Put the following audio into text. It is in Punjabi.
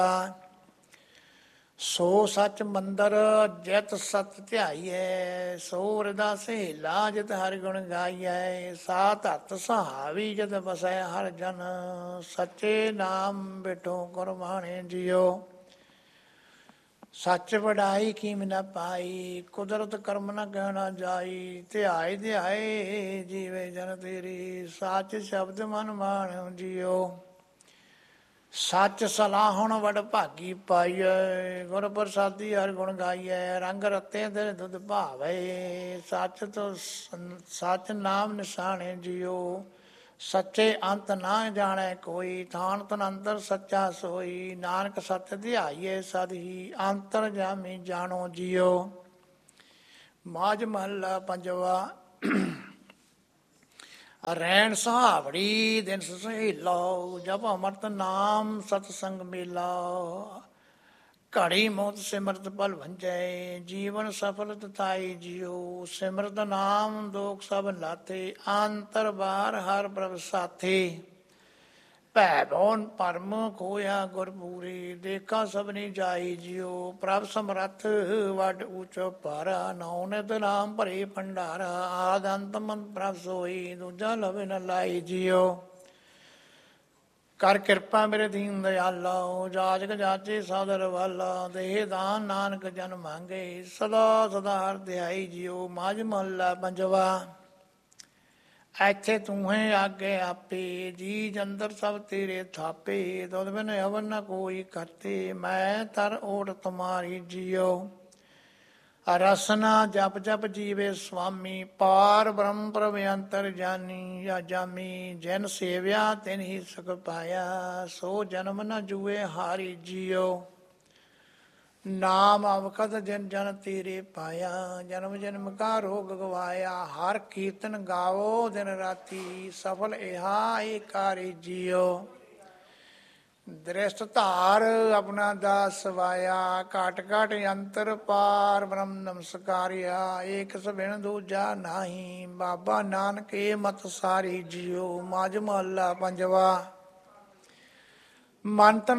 ਸੋ ਸੱਚ ਮੰਦਰ ਜਿਤ ਸਤ ਧਿਆਈਐ, ਸੋ ਹਿਰਦਾ ਸਹੇਲਾ ਜਿਤ ਹਰਿ ਗੁਣ ਗਾਈਐ। ਸਾ ਧਰਤ ਸਹਾਵੀ ਜਦ ਵਸੈ ਹਰ ਜਨ, ਸੱਚੇ ਨਾਮ ਬਿਟੋ ਕੁਰਬਾਣੇ ਜਿਉ। ਸੱਚ ਵਡਾਈ ਕੀਮ ਨ ਪਾਈ, ਕੁਦਰਤ ਕਰਮ ਨ ਕਹਿਣਾ ਜਾਈ। ਧਿਆਏ ਧਿਆਏ ਜੀਵੇ ਜਨ ਤੇਰੀ, ਸੱਚ ਸ਼ਬਦ ਮਨ ਮਾਣਿਓ ਜਿਉ। ਸੱਚ ਸਲਾਹੁਣ ਵਡ ਭਾਗੀ ਪਾਈਐ, ਗੁਰ ਪ੍ਰਸਾਦੀ ਹਰਿ ਗੁਣ ਗਾਈਐ। ਰੰਗ ਰਤੇ ਤੇਰੇ ਦੁੱਧ ਭਾਵੈ, ਸੱਚ ਤੋਂ ਸੱਚ ਨਾਮ ਨਿਸ਼ਾਨੇ ਜਿਉ। ਸੱਚੇ ਅੰਤ ਨਾ ਜਾਣੈ ਕੋਈ, ਥਾਨ ਤਨੰਤਰ ਸੱਚਾ ਸੋਈ। ਨਾਨਕ ਸਤਿ ਧਿਆਈਐ ਸਦ ਹੀ, ਅੰਤਰ ਜਾਮੀ ਜਾਣੋ ਜਿਉ। ਮਾਝ ਮਹੱਲਾ ਪੰਜਵਾ। ਰੈਣ ਸੁਹਾਵੜੀ ਦਿਨ ਸਹੇਲਾ, ਜਪ ਅੰਮ੍ਰਿਤ ਨਾਮ ਸਤ ਸੰਗ ਮੇਲਾ। ਘੜੀ ਮੋਤ ਸਿਮਰਤ ਪਲ ਭੰਜੈ, ਜੀਵਨ ਸਫਲ ਤਥਾਈ ਜਿਉ। ਸਿਮਰਤ ਨਾਮ ਦੋਖ ਸਭ ਲਾਥੇ, ਅੰਤਰ ਬਾਹਰ ਹਰ ਪ੍ਰਭ ਸਾਥੇ। ਭੈ ਭਉ ਭਰਮ ਖੋਇਆ ਗੁਰ ਪੂਰੇ, ਦੇਖਾ ਸਭਨੀ ਜਾਈ ਜਿਉ। ਪ੍ਰਭ ਸਮਰੱਥ ਵੱਡ ਊਚੋ ਭਾਰਾ, ਨੌ ਨਿਤ ਨਾਮ ਭਰੇ ਭੰਡਾਰਾ। ਆਦ ਅੰਤ ਮੰਤ ਪ੍ਰਭ ਸੋਈ, ਦੂਜਾ ਲਵੇ ਨ ਲਾਈ ਜਿਉ। ਕਰ ਕਿਰਪਾ ਮੇਰੇ ਦੀਨ ਦਿਆਲਾ, ਜਾਚਕ ਜਾਚੇ ਸਾਦਰ ਵਾਲਾ। ਦੇਹ ਦਾਨ ਨਾਨਕ ਜਨ ਮੰਗੇ, ਸਦਾ ਸਦਾ ਹਰ ਧਿਆਈ ਜਿਉ। ਮਾਝ ਮਹੱਲਾ ਪੰਜਵਾ। ਇੱਥੇ ਤੂੰ ਹੈ ਆਗੇ ਆਪੇ, ਜੀ ਜੰਦਰ ਸਭ ਤੇਰੇ ਥਾਪੇ। ਤੁਧ ਬਿਨ ਅਵਰ ਨ ਕੋਈ ਕਰਤੇ, ਮੈਂ ਤਰ ਓਟ ਤੁਮਾਰੀ ਜਿਉ। ਰਸਨਾ ਜਪ ਜਪ ਜੀਵੇ ਸੁਆਮੀ, ਪਾਰ ਬ੍ਰਹਮ ਪ੍ਰਭ ਅੰਤਰ ਜਾਨੀ। ਜਾਂ ਜਾਮੀ ਜਿਨ ਸੇਵਿਆ ਤਿਨ ਹੀ ਸੁਖ ਪਾਇਆ, ਸੋ ਜਨਮ ਨ ਜੂਏ ਹਾਰੀ ਜਿਉ। ਨਾਮ ਅਵਕਤ ਜਿਨ ਜਨ ਤੇਰੇ ਪਾਇਆ, ਜਨਮ ਜਨਮ ਕਾ ਰੋਗ ਗਵਾਇਆ। ਹਰ ਕੀਰਤਨ ਗਾਵੋ ਦਿਨ ਰਾਤੀ, ਸਫਲ ਇਹਾ ਏ ਕਾਰੇ ਜਿਉ। ਦ੍ਰਿਸ਼ਟ ਧਾਰ ਆਪਣਾ ਦਾਸ ਸਵਾਇਆ, ਘਟ ਘਟ ਅੰਤਰ ਪਾਰ ਬ੍ਰਹਮ ਨਮਸਕਾਰਿਆ। ਏਕ ਸਭਿਣ ਦੂਜਾ ਨਾਹੀ, ਬਾਬਾ ਨਾਨਕ ਏ ਮਤ ਸਾਰੀ ਜਿਉ। ਮਾਝ ਮਹੱਲਾ ਪੰਜਵਾ। ਮਨ ਤਨ